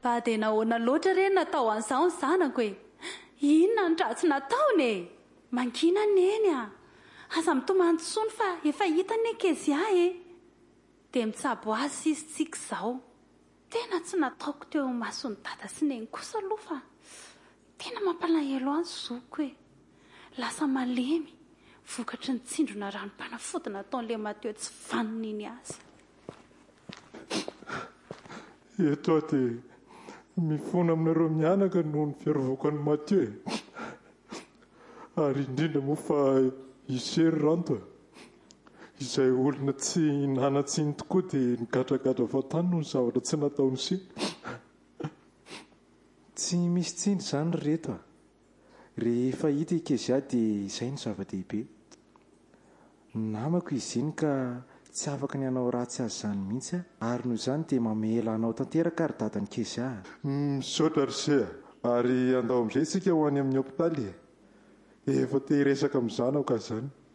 dia nahoana loatra re natao an'izao ny zanako e. Inona ny ratsy nataony e? Mangina neny a. Aza mitomantsoany fa efa hitany Kezia e. Dia mitsabo azy izy tsika izao. Tena tsy nataoko teo amin'ny mason'ny dada sy neny kosa aloha fa tena mampalahelo azy zoko e. Lasa malemy vokatry ny tsindrona ranom-panafody nataon'ilay Mateo tsy vanoniny azy. Eto aty mifona aminareo mianaka noho ny fiarovako ny Mateo ary indrindra moa fa isery ranto izay olona tsy nanatsiny tokoa dia nigadragadra fatany noho ny zavatra tsy nataony si. Tsy misy tsindry izany reto a. Rehefa hita i Kezia dia izay ny zava-dehibe. Namako izy iny ka tsy afaka ny hanao ratsy azy izany mihitsy ary noho izany dia mamela anao tanteraka ary dadan'ny Kezia. Misaotra ry ary andao amin'izay isika ho any amin'ny hopitaly. Efa te hiresaka amin'ny zanako izany.